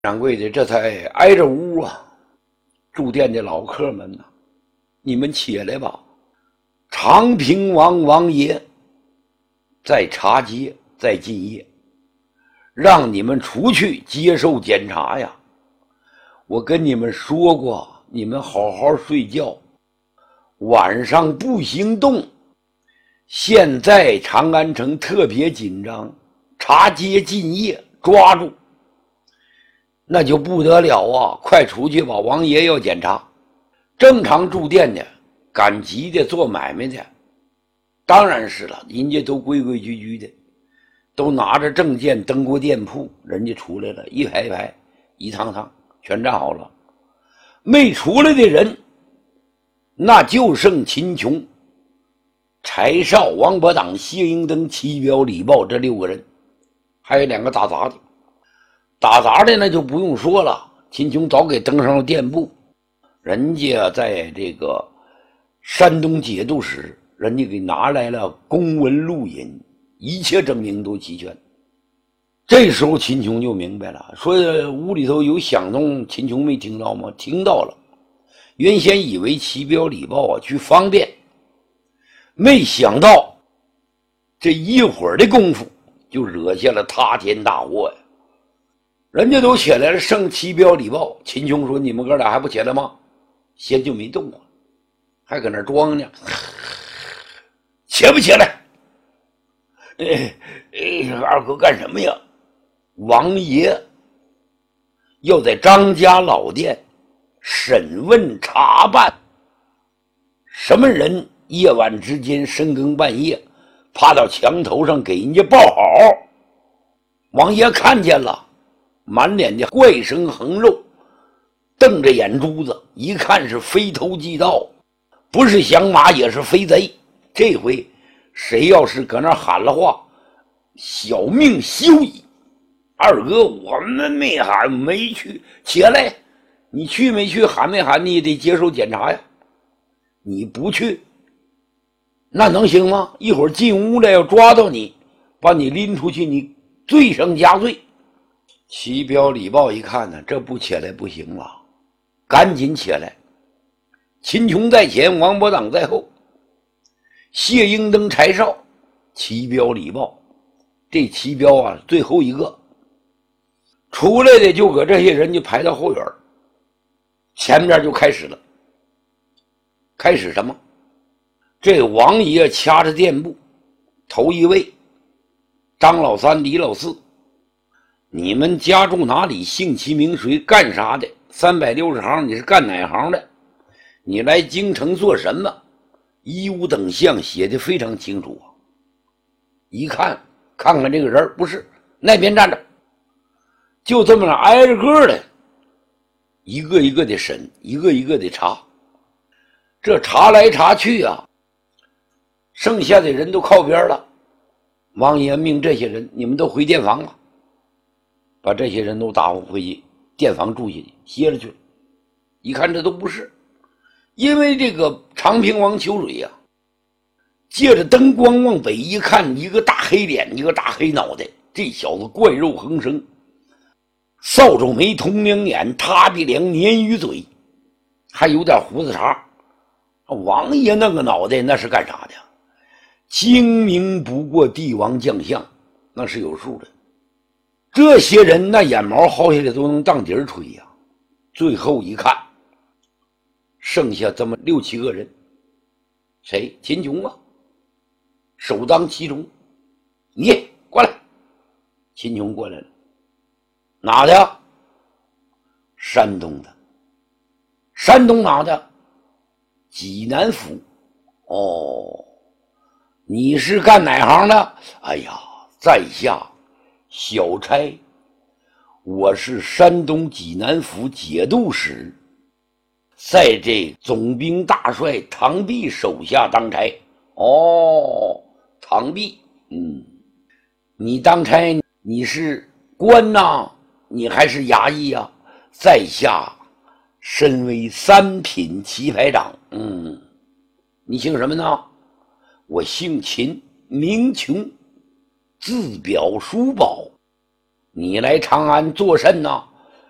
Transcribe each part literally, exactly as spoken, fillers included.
掌柜的这才挨着屋啊，住店的老客们呐、啊，你们起来吧。长平王王爷在茶街在进夜，让你们出去接受检查呀。我跟你们说过，你们好好睡觉，晚上不行动。现在长安城特别紧张，茶街进夜，抓住那就不得了啊！快出去吧，王爷要检查。正常住店的、赶集的、做买卖的，当然是了，人家都规规矩矩的，都拿着证件登过店铺，人家出来了，一排一排，一趟趟，全站好了。没出来的人，那就剩秦琼、柴少、王伯党、谢英登、齐彪、李豹这六个人，还有两个打杂的。打杂的那就不用说了，秦琼早给登上了店铺，人家在这个山东节度使，人家给拿来了公文录音，一切证明都齐全。这时候秦琼就明白了，说屋里头有响动，秦琼没听到吗？听到了。原先以为齐彪李豹啊去方便，没想到这一会儿的功夫就惹下了塌天大祸呀。人家都起来了，剩齐彪李豹。秦琼说：“你们哥俩还不起来吗？”先就没动啊，还搁那装呢。起不起来？哎哎，二哥干什么呀？王爷要在张家老店审问查办，什么人夜晚之间深更半夜爬到墙头上给人家报好。王爷看见了，满脸的怪声横肉，瞪着眼珠子，一看是飞头即到，不是响马也是飞贼。这回谁要是搁那喊了话，小命休矣。二哥，我们没喊，没去，起来，你去没去，喊没喊，你也得接受检查呀。你不去，那能行吗？一会儿进屋来要抓到你，把你拎出去，你罪上加罪。齐彪李豹一看呢，这不起来不行了，赶紧起来。秦琼在前，王伯党在后，谢英登、柴少、齐彪李豹。这齐彪啊，最后一个出来的，就搁这些人就排到后院，前面就开始了。开始什么？这王爷掐着店铺，头一位张老三、李老四，你们家住哪里？姓其名谁？干啥的？三百六十行，你是干哪行的？你来京城做什么？一五等项写的非常清楚啊！一看，看看这个人，不是那边站着，就这么挨着个的，一个一个的审，一个一个的查。这查来查去啊，剩下的人都靠边了。王爷命这些人，你们都回店房了，把这些人都打回去店房住下去，歇着去了。一看这都不是，因为这个长平王秋水呀、啊，借着灯光往北一看，一个大黑脸，一个大黑脑袋，这小子怪肉横生，扫帚眉，铜梁眼，塌鼻梁，鲶鱼嘴，还有点胡子茬。王爷那个脑袋那是干啥的？精明不过帝王将相，那是有数的。这些人那眼毛薅下来都能当笛儿吹呀、啊。最后一看，剩下这么六七个人，谁？秦琼啊，首当其冲。你过来。秦琼过来了。哪的？山东的。山东哪的？济南府。哦，你是干哪行的？哎呀，在下小差，我是山东济南府节度使，在这总兵大帅唐弼手下当差。哦，唐弼，嗯，你当差，你是官呐，你还是衙役呀、啊？在下身为三品棋牌长。嗯，你姓什么呢？我姓秦，名琼，字表叔宝。你来长安做甚呢？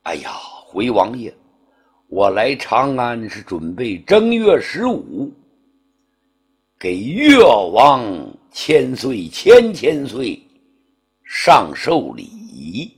哎呀，回王爷，我来长安是准备正月十五给越王千岁千千岁上寿礼。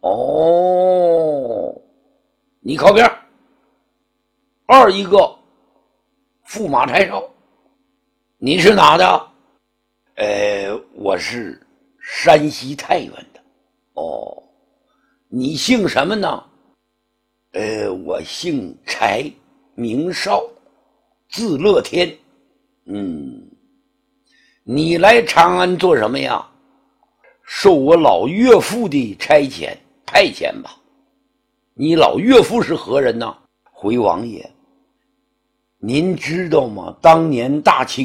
哦，你靠边。二一个驸马柴烧，你是哪的？呃，我是山西太原的。哦，你姓什么呢？呃，我姓柴，名绍，字乐天。嗯，你来长安做什么呀？受我老岳父的差遣派遣吧。你老岳父是何人呢？回王爷，您知道吗？当年大清